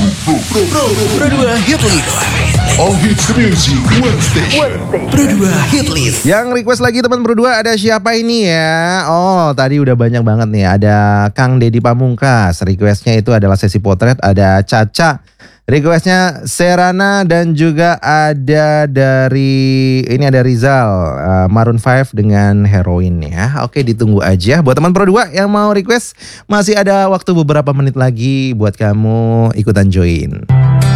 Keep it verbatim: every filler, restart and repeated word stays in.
Pro, Pro, Pro dua Hit List. All hits music, one station. Pro dua Hit List. Yang request lagi teman berdua ada siapa ini ya? Oh tadi udah banyak banget nih. Ada Kang Deddy Pamungkas. Requestnya itu adalah sesi potret. Ada Caca. Requestnya Serana dan juga ada dari ini ada Rizal uh, Maroon five dengan Heroin ya. Oke ditunggu aja. Buat teman Pro dua yang mau request masih ada waktu beberapa menit lagi buat kamu ikutan join.